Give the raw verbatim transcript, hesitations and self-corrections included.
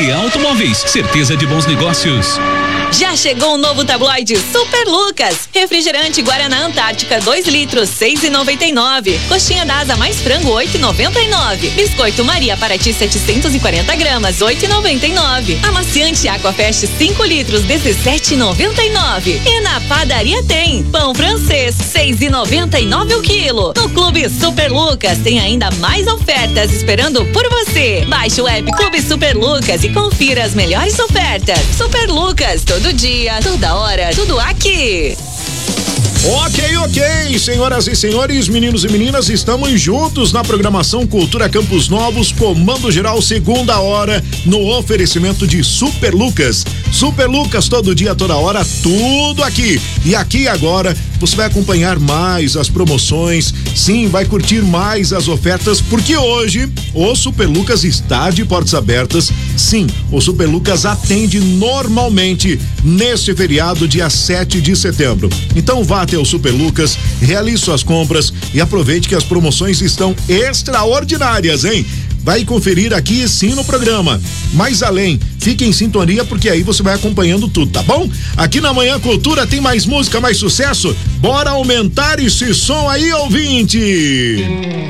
G Automóveis, certeza de bons negócios. Já chegou o novo tabloide Super Lucas. Refrigerante Guaraná Antártica dois litros, seis e noventa e nove. Coxinha da Asa mais frango, oito e noventa e nove. Biscoito Maria Paraty setecentos e quarenta gramas, oito e noventa e nove. Amaciante Aquafest cinco litros, dezessete e noventa e nove. E na padaria tem pão francês, seis e noventa e nove o quilo. No Clube Super Lucas tem ainda mais ofertas esperando por você. Baixe o app Clube Super Lucas e confira as melhores ofertas. Super Lucas, todo dia, toda hora, tudo aqui. Ok, ok, senhoras e senhores, meninos e meninas, estamos juntos na programação Cultura Campos Novos, Comando Geral, segunda hora, no oferecimento de Super Lucas. Super Lucas, todo dia, toda hora, tudo aqui. E aqui agora você vai acompanhar mais as promoções, sim, vai curtir mais as ofertas, porque hoje o Super Lucas está de portas abertas. Sim, o Super Lucas atende normalmente neste feriado, dia sete de setembro. Então vá até o Super Lucas, realize suas compras e aproveite que as promoções estão extraordinárias, hein? Vai conferir aqui sim no programa. Mas além, fique em sintonia porque aí você vai acompanhando tudo, tá bom? Aqui na Manhã Cultura tem mais música, mais sucesso. Bora aumentar esse som aí, ouvinte!